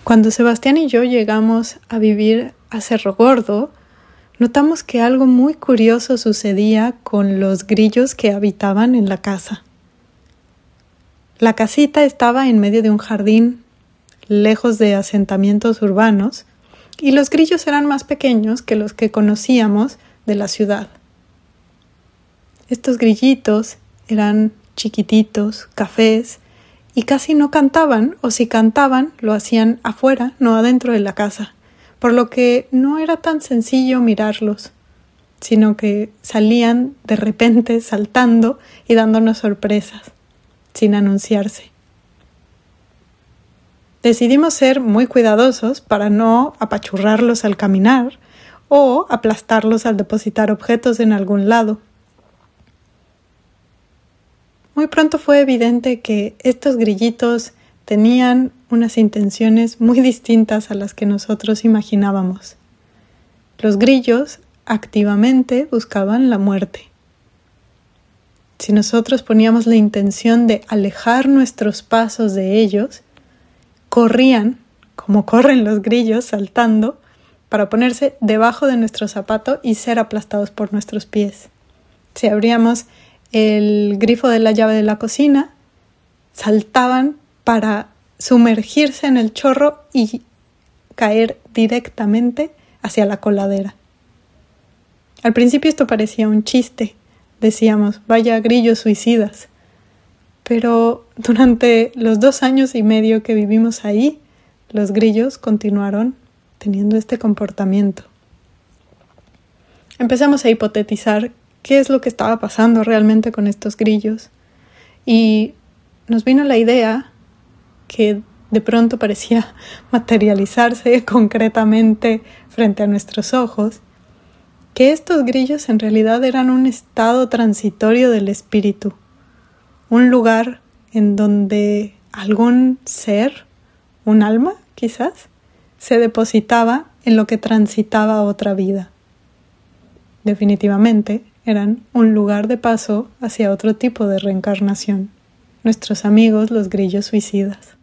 Cuando Sebastián y yo llegamos a vivir a Cerro Gordo, notamos que algo muy curioso sucedía con los grillos que habitaban en la casa. La casita estaba en medio de un jardín, lejos de asentamientos urbanos, y los grillos eran más pequeños que los que conocíamos de la ciudad. Estos grillitos eran chiquititos, cafés, y casi no cantaban, o si cantaban, lo hacían afuera, no adentro de la casa, por lo que no era tan sencillo mirarlos, sino que salían de repente saltando y dándonos sorpresas, sin anunciarse. Decidimos ser muy cuidadosos para no apachurrarlos al caminar o aplastarlos al depositar objetos en algún lado. Muy pronto fue evidente que estos grillitos tenían unas intenciones muy distintas a las que nosotros imaginábamos. Los grillos activamente buscaban la muerte. Si nosotros poníamos la intención de alejar nuestros pasos de ellos, corrían, como corren los grillos, saltando, para ponerse debajo de nuestro zapato y ser aplastados por nuestros pies. Si abríamos el grifo de la llave de la cocina, saltaban para sumergirse en el chorro y caer directamente hacia la coladera. Al principio esto parecía un chiste. Decíamos, vaya grillos suicidas. Pero durante los 2 años y medio que vivimos ahí, los grillos continuaron teniendo este comportamiento. Empezamos a hipotetizar qué es lo que estaba pasando realmente con estos grillos. Y nos vino la idea que de pronto parecía materializarse concretamente frente a nuestros ojos, que estos grillos en realidad eran un estado transitorio del espíritu, un lugar en donde algún ser, un alma quizás, se depositaba en lo que transitaba a otra vida. Definitivamente eran un lugar de paso hacia otro tipo de reencarnación, nuestros amigos los grillos suicidas.